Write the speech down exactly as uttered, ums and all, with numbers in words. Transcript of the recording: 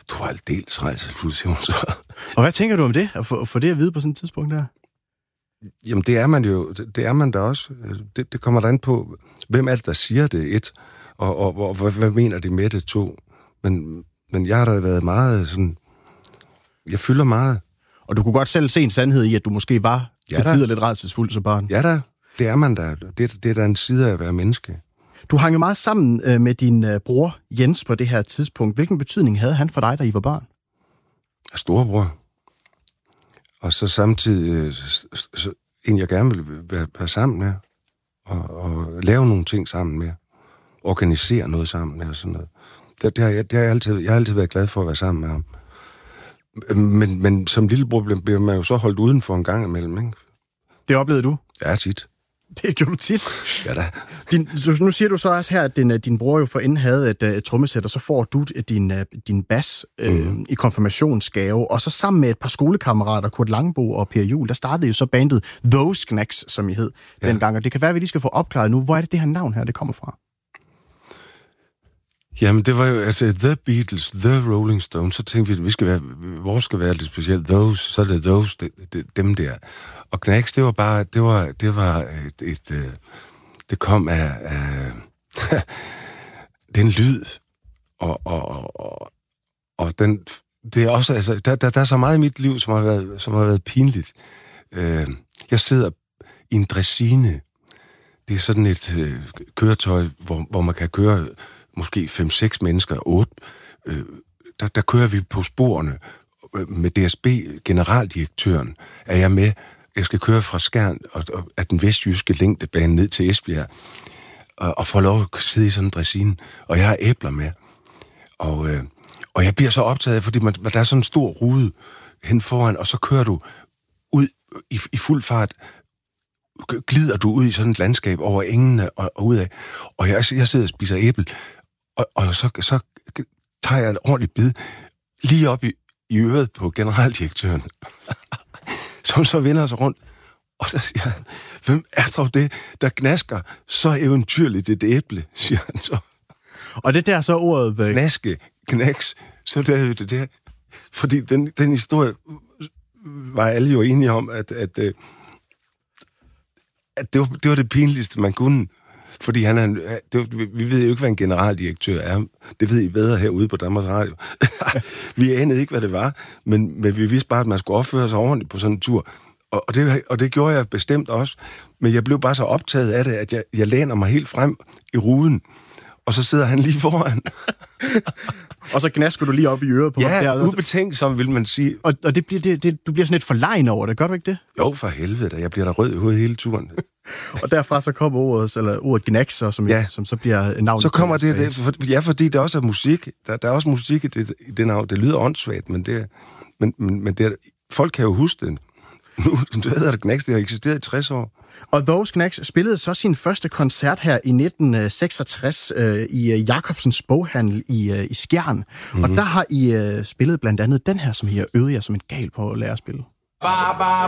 tror aldeles rædselsfuld, siger hun så. Og hvad tænker du om det, at få, få det at vide på sådan et tidspunkt der? Jamen, det er man jo, det er man da også. Det, det kommer da an på, hvem er det, der siger det, et, og, og, og hvad, hvad mener de med det, to. Men, men jeg har da været meget sådan, jeg fylder meget. Og du kunne godt selv se en sandhed i, at du måske var ja, til tider lidt rædselsfuld som barn. Ja da, det er man da. Det, det er da en side af at være menneske. Du hang jo meget sammen øh, med din øh, bror Jens på det her tidspunkt. Hvilken betydning havde han for dig, da I var barn? Storebror. Og så samtidig øh, s- s- en, jeg gerne vil være, være sammen med. Og, og lave nogle ting sammen med. Organisere noget sammen med og sådan noget. Det, det, har, jeg, det har jeg, altid, jeg har altid været glad for at være sammen med ham. Men, men som lillebror bliver man jo så holdt udenfor en gang imellem, ikke? Det oplevede du? Ja, tit. Det gjorde du tit. Ja da. Din, nu siger du så også her, at din, din bror jo forinden havde et, et trommesæt, og så får du din, din bas øh, mm. i konfirmationsgave, og så sammen med et par skolekammerater, Kurt Langbo og Per Juhl, der startede jo så bandet Those Knacks, som I hed ja. dengang, og det kan være, at vi lige skal få opklaret nu. Hvor er det, det her navn her, det kommer fra? Jamen, det var jo, altså, The Beatles, The Rolling Stones, så tænkte vi, at vi skal være, vores skal være lidt specielt, Those, så er det Those, det, det, dem der. Og Knacks, det var bare, det var, det var et, et, et det kom af, af den lyd, og, og, og, og den, det er også, altså, der, der, der er så meget i mit liv, som har været, som har været pinligt. Øh, jeg sidder i en dressine. Det er sådan et øh, køretøj, hvor, hvor man kan køre måske fem seks mennesker, otte. Øh, der, der kører vi på sporene med D S B, generaldirektøren, er jeg med. Jeg skal køre fra Skjern og, og af den vestjyske længdebane ned til Esbjerg, og, og få lov at sidde i sådan en dressine, og jeg har æbler med. Og, øh, og jeg bliver så optaget, fordi man, der er sådan en stor rude hen foran, og så kører du ud i, i fuld fart, glider du ud i sådan et landskab over engene og, og ud af, og jeg, jeg sidder og spiser æble, og, og så, så tager jeg en ordentlig bid lige op i, i øret på generaldirektøren, som så vender sig rundt, og så siger han, hvem er dog det, der gnasker så eventyrligt et æble, siger han så. Og det der så ordet... Væk. Gnaske, knæks, så der er det der. Fordi den, den historie var alle jo enige om, at, at, at det, var, det var det pinligste, man kunne. Fordi han er, det var, vi ved jo ikke, hvad en generaldirektør er. Det ved I bedre herude på Danmarks Radio. Vi anede ikke, hvad det var, men, men vi vidste bare, at man skulle opføre sig ordentligt på sådan en tur. Og, og, det, og det gjorde jeg bestemt også. Men jeg blev bare så optaget af det, at jeg, jeg læner mig helt frem i ruden. Og så sidder han lige foran. Og så gnasker du lige op i øret på ja, ham der. Ja, ubetænkt, som vil man sige. Og, og det bliver, det, det, du bliver sådan lidt forlegen over det, gør du ikke det? Jo, for helvede da. Jeg bliver da rød i hovedet hele turen. Og derfra så kommer ordet, eller ordet gnakser, som, ja. som så bliver navnet. Så kommer det, det for, ja, fordi det også er musik. Der, der er også musik i det, i det navn. Det lyder åndssvagt, men det, men, men, men det, folk kan jo huske det. Nu, du ved, at Knacks, det har eksisteret i tres år. Og Those Knacks spillede så sin første koncert her i nitten seksogtres øh, i Jacobsens boghandel i, øh, i Skjern. Mm-hmm. Og der har I øh, spillet blandt andet den her, som I har øvet jer som en gal på at lære at spille.